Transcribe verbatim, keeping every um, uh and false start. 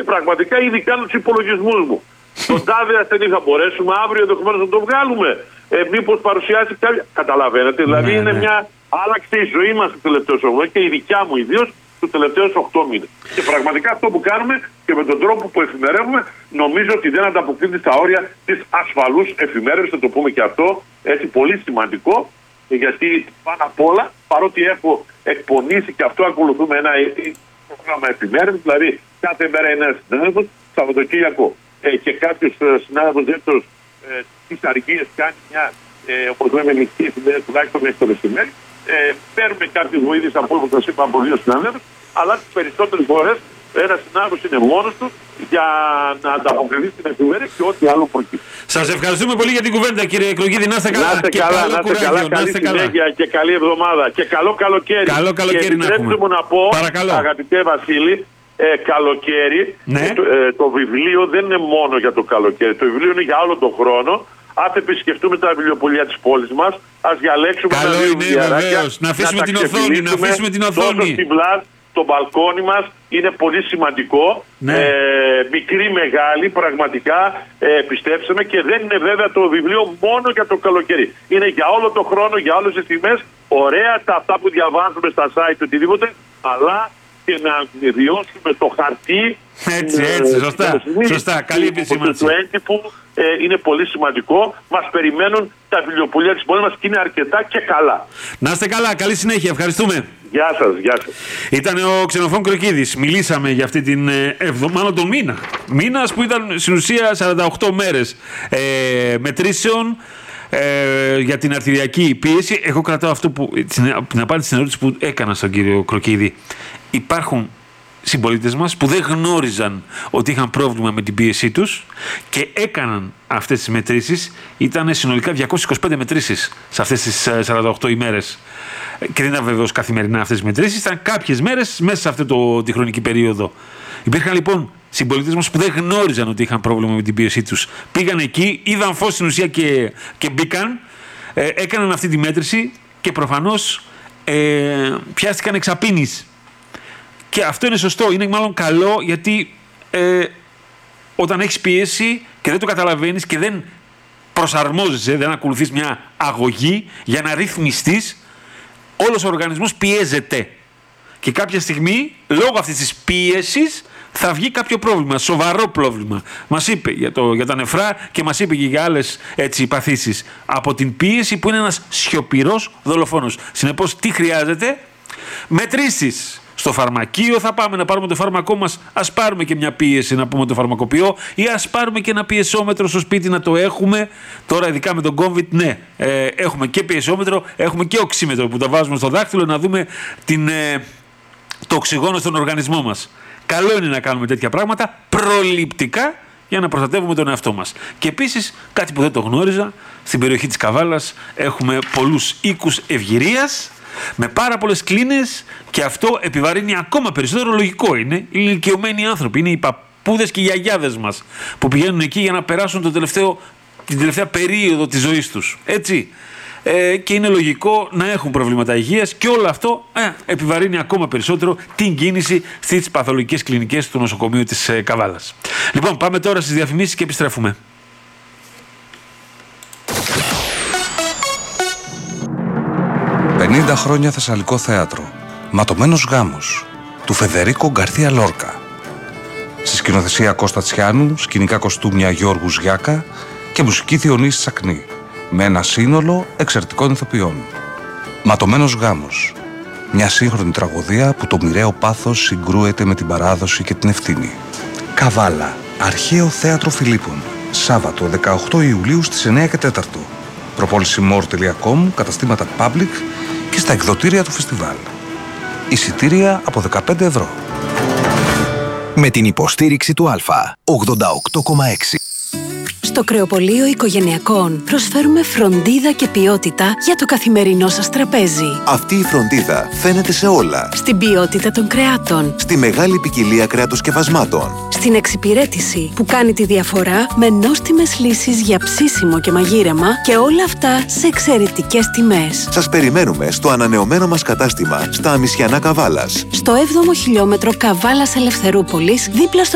πραγματικά ήδη κάνω τους υπολογισμούς μου. Τον τάδε ασθενή θα μπορέσουμε αύριο ενδεχομένως να το βγάλουμε. Ε, μήπως παρουσιάσει κάποια. Καταλαβαίνετε, δηλαδή ναι, είναι ναι. μια άλλαξη η ζωή μας του τελευταίου οκτώ και η δικιά μου ιδίως του τελευταίου οκτώ μήνες. Και πραγματικά αυτό που κάνουμε και με τον τρόπο που εφημερεύουμε, νομίζω ότι δεν ανταποκρίνεται στα όρια της ασφαλούς εφημέρευσης. Θα το πούμε και αυτό, έτσι πολύ σημαντικό, γιατί πάνω απ' όλα, παρότι έχω εκπονήσει και αυτό ακολουθούμε ένα πρόγραμμα εφημέρευσης, δηλαδή κάθε μέρα είναι ένας συνάδελφος, Σαββατοκύριακο ε, και κάποιος ε, συνάδελφος δεύτερος ε, τις αργίες κάνει μια, ε, όπως λέμε, μυστική εφημερία, τουλάχιστον μέχρι το μεσημέρι. Ε, παίρνουμε κάποιες βοήθειες από όπως σας είπα από δύο συναδέλφους, αλλά τις περισσότερες φορές ένας συνάδελφος είναι μόνος του για να ανταποκριθεί στην εφημερία και ό,τι άλλο προκύπτει. Σας ευχαριστούμε πολύ για την κουβέντα, κύριε Εκλογίδη. Να είστε καλά. Να είστε καλά, να είστε καλά. Καλή συνέχεια και καλή εβδομάδα. Και καλό καλοκαίρι. Καλό καλοκαίρι και να έχουμε. μου να πω, παρακαλώ. Αγαπητέ Βασίλη, ε, καλοκαίρι, ναι. το, ε, το βιβλίο δεν είναι μόνο για το καλοκαίρι. Το βιβλίο είναι για όλο τον χρόνο. Ας επισκεφτούμε τα βιβλιοπωλεία της πόλης μας, ας διαλέξουμε Καλό ένα είναι, βεβαίως. Να αφήσουμε να την οθόνη, να αφήσουμε την οθόνη. Τόσο στην Πλάζ, το μπαλκόνι μας είναι πολύ σημαντικό, ναι. ε, μικρή, μεγάλη, πραγματικά, ε, πιστέψτε και δεν είναι βέβαια το βιβλίο μόνο για το καλοκαίρι. Είναι για όλο το χρόνο, για όλες τις στιγμές, ωραία τα αυτά που διαβάζουμε στα site, οτιδήποτε, αλλά και να βιώσουμε το χαρτί. Έτσι, έτσι, ε, σωστά, σωστά, καλή επισήμανση. Το έντυπο ε, είναι πολύ σημαντικό. Μας περιμένουν τα βιβλιοπωλεία της πόλης μας και είναι αρκετά και καλά. Να είστε καλά, καλή συνέχεια, ευχαριστούμε. Γεια σας, γεια σας. Ήταν ο Ξενοφών Κροκίδης. Μιλήσαμε για αυτή την εβδομάδα, τον μήνα. Μήνας που ήταν στην ουσία σαράντα οκτώ μέρες ε, μετρήσεων ε, για την αρτηριακή πίεση. Εγώ κρατάω αυτό που, την απάντηση στην ερώτηση που έκανα στον κύριο Κροκίδη. Υπάρχουν συμπολίτες μας που δεν γνώριζαν ότι είχαν πρόβλημα με την πίεσή τους και έκαναν αυτές τις μετρήσεις. Ήταν συνολικά διακόσιες είκοσι πέντε μετρήσεις σε αυτές τις σαράντα οκτώ ημέρες. Και δεν ήταν βεβαίως καθημερινά αυτές τις μετρήσεις, ήταν κάποιες μέρες μέσα σε αυτή το, τη χρονική περίοδο. Υπήρχαν λοιπόν συμπολίτες μας που δεν γνώριζαν ότι είχαν πρόβλημα με την πίεσή τους. Πήγαν εκεί, είδαν φως στην ουσία και, και μπήκαν, ε, έκαναν αυτή τη μέτρηση και προφανώς ε, πιάστηκαν εξαπίνης. Και αυτό είναι σωστό, είναι μάλλον καλό, γιατί ε, όταν έχεις πίεση και δεν το καταλαβαίνεις και δεν προσαρμόζεσαι, δεν ακολουθείς μια αγωγή για να ρυθμιστείς, όλος ο οργανισμός πιέζεται. Και κάποια στιγμή, λόγω αυτής της πίεσης, θα βγει κάποιο πρόβλημα, σοβαρό πρόβλημα. Μας είπε για, το, για τα νεφρά και μας είπε και για άλλες έτσι, παθήσεις. Από την πίεση που είναι ένας σιωπηρός δολοφόνος. Συνεπώς, τι χρειάζεται? Μετρήσεις. Στο φαρμακείο θα πάμε να πάρουμε το φάρμακό μας, ας πάρουμε και μια πίεση να πούμε το φαρμακοποιό, ή ας πάρουμε και ένα πιεσόμετρο στο σπίτι να το έχουμε. Τώρα ειδικά με τον COVID, ναι, ε, έχουμε και πιεσόμετρο, έχουμε και οξύμετρο που τα βάζουμε στο δάχτυλο να δούμε την, ε, το οξυγόνο στον οργανισμό μας. Καλό είναι να κάνουμε τέτοια πράγματα προληπτικά για να προστατεύουμε τον εαυτό μας. Και επίσης, κάτι που δεν το γνώριζα, στην περιοχή της Καβάλας έχουμε πολλούς οίκους ευγυρίας, με πάρα πολλές κλίνες, και αυτό επιβαρύνει ακόμα περισσότερο. Λογικό είναι. Είναι ηλικιωμένοι άνθρωποι. Είναι οι παππούδες και οι γιαγιάδες μας που πηγαίνουν εκεί για να περάσουν το τελευταίο, την τελευταία περίοδο της ζωής τους. Έτσι. Ε, και είναι λογικό να έχουν προβλήματα υγείας, και όλο αυτό ε, επιβαρύνει ακόμα περισσότερο την κίνηση στις παθολογικές κλινικές του νοσοκομείου της ε, Καβάλας. Λοιπόν, πάμε τώρα στις διαφημίσεις και επιστρέφουμε. πενήντα χρόνια Θεσσαλικό θέατρο. Ματωμένος γάμος του Φεδερίκο Γκαρθία Λόρκα. Στη σκηνοθεσία Κώστα Τσιάνου, σκηνικά κοστούμια Γιώργου Γιάκα και μουσική Διονύση Τσακνή, με ένα σύνολο εξαιρετικών ηθοποιών. Ματωμένος γάμος. Μια σύγχρονη τραγωδία που το μοιραίο πάθος συγκρούεται με την παράδοση και την ευθύνη. Καβάλα, Αρχαίο Θέατρο Φιλίππων. Σάββατο δεκαοκτώ Ιουλίου στις εννιά και τέσσερα. προπόληση μορ τελεία κομ, καταστήματα Public και στα εκδοτήρια του φεστιβάλ. Εισιτήρια από δεκαπέντε ευρώ. Με την υποστήριξη του Α, ογδόντα οκτώ κόμμα έξι. Στο Κρεοπωλείο Οικογενειακών προσφέρουμε φροντίδα και ποιότητα για το καθημερινό σας τραπέζι. Αυτή η φροντίδα φαίνεται σε όλα. Στην ποιότητα των κρεάτων. Στη μεγάλη ποικιλία κρεατοσκευασμάτων. Στην εξυπηρέτηση που κάνει τη διαφορά με νόστιμες λύσεις για ψήσιμο και μαγείρεμα, και όλα αυτά σε εξαιρετικές τιμές. Σας περιμένουμε στο ανανεωμένο μας κατάστημα στα Αμισιανά Καβάλας. Στο έβδομο χιλιόμετρο Καβάλας Ελευθερούπολης, δίπλα στο